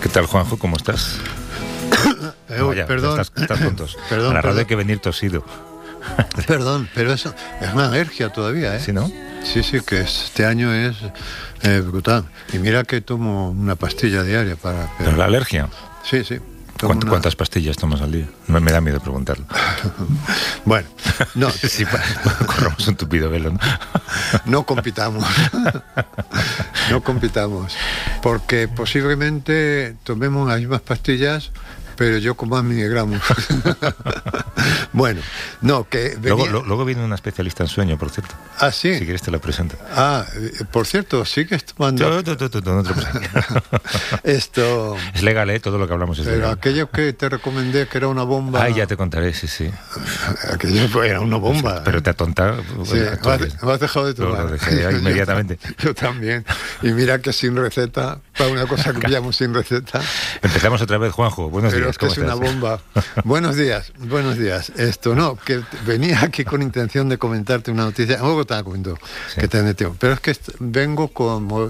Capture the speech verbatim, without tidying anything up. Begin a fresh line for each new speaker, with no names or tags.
¿Qué tal, Juanjo? ¿Cómo estás?
Eh, uy,
Vaya,
perdón.
Estás, estás tontos.
Perdón,
A la radio
perdón.
hay que venir tosido.
Perdón, pero eso es una alergia todavía, ¿eh?
¿Sí, no?
Sí, sí, que este año es eh, brutal. Y mira que tomo una pastilla diaria para...
¿Pero la alergia?
Sí, sí.
¿Cuánt-
una...
¿Cuántas pastillas tomas al día? Me, me da miedo preguntarlo.
Bueno, no,
Sí, pa- corramos un tupido velo, ¿no?
no compitamos. No compitamos. Porque posiblemente tomemos las mismas pastillas, pero yo con más miligramos. Bueno, no, que venía...
Luego, lo- luego viene una especialista en sueño, por cierto.
Ah, sí.
Si quieres te la presento.
Ah, eh, por cierto, sigues tomando...
Tú, tú, tú, tú, no te preocupes.
Esto...
Es legal, ¿eh? Todo lo que hablamos es
Pero
legal.
aquello que te recomendé que era una bomba...
Ay, ya te contaré, sí, sí.
Aquello era una bomba.
Pero te atonta.
Sí, me has, me has dejado de tomar.
Lo, lo dejé ya inmediatamente.
Yo, yo también. Y mira que sin receta, para una cosa que pillamos sin receta.
Empezamos otra vez, Juanjo. Buenos
Pero
días.
es que es
¿Cómo
una
estás?
bomba. Buenos días, buenos días. Esto no, que venía aquí con intención de comentarte una noticia. Luego te la comento,
Sí.
que te metió. Pero es que est- vengo con